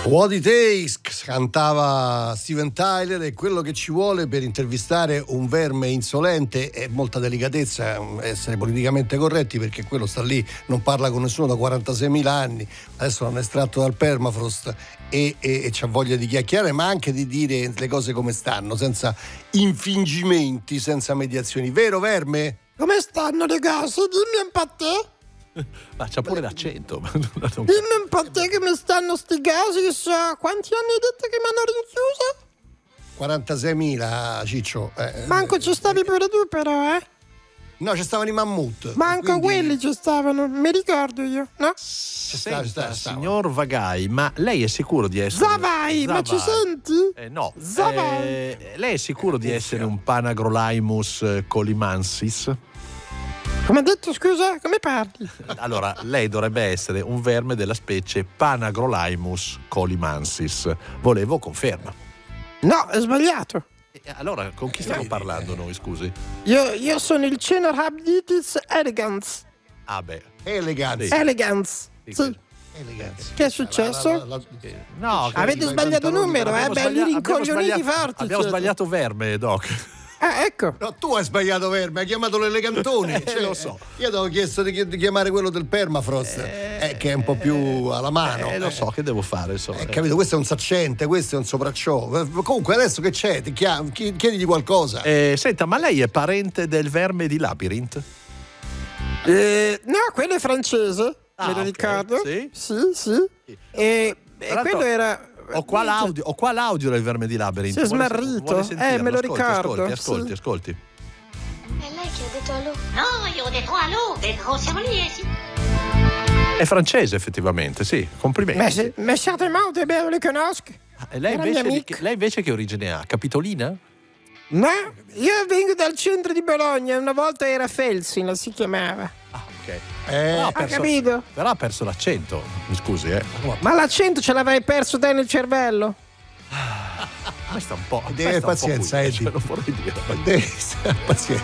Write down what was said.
What it takes, cantava Steven Tyler, e quello che ci vuole per intervistare un verme insolente è molta delicatezza, essere politicamente corretti, perché quello sta lì, non parla con nessuno da 46.000 anni, adesso l'hanno estratto dal permafrost e c'ha voglia di chiacchierare, ma anche di dire le cose come stanno, senza infingimenti, senza mediazioni. Vero verme? Come stanno le cose? Dimmi un po' te. Ma c'ha pure l'accento. Dimmi un po' te come stanno sti casi, che so. Quanti anni hai detto che mi hanno rinchiusa? 46.000, Ciccio. Manco ci stavi pure tu però, No, ci stavano i mammut. Manco quelli ci stavano, mi ricordo io, no? Senta, signor Vagai, ma lei è sicuro di essere... Zavai, ma ci senti? No. Zavai. Lei è sicuro di essere un Panagrolaimus colimansis? Come ha detto, scusa? Come parli? Allora, lei dovrebbe essere un verme della specie Panagrolaimus colimansis. Volevo conferma. No, è sbagliato. Allora, con chi stiamo parlando noi, scusi? Io sono il Cenorhabditis elegans. Ah beh. Elegance. Sì. Elegans. Sì. Elegance. Che è successo? No, Avete sbagliato numero, belli rincoglioniti forti. Abbiamo sbagliato verme, Doc. Ecco. No, tu hai sbagliato verme, hai chiamato l'elegantoni. Lo so. Io ti avevo chiesto di chiamare quello del permafrost, che è un po' più alla mano. Lo so, che devo fare? Capito, questo è un saccente, questo è un sopracciò. Comunque adesso che c'è? Chiedigli qualcosa. Senta, ma lei è parente del verme di Labyrinth? No, quello è francese, me lo ricordo. Sì? Sì. E quello era... Ho qua l'audio del verme di Labyrinth. Si è smarrito. Me lo ricordo. Ascolti. È lei che ha detto allo? No, io ho detto allo, dentro siamo lì, sì. È francese, effettivamente, sì. Complimenti. Ma certamente, lo le conosco. E lei invece che origine ha? Capitolina? No, io vengo dal centro di Bologna, una volta era Felsin, si chiamava. Ah, ok. Ha capito? Però ha perso l'accento, mi scusi, Ma l'accento ce l'avrei perso te nel cervello? Questa un po'. Deve pazienza, Eddie. Lo vorrei dire. Deve pazienza.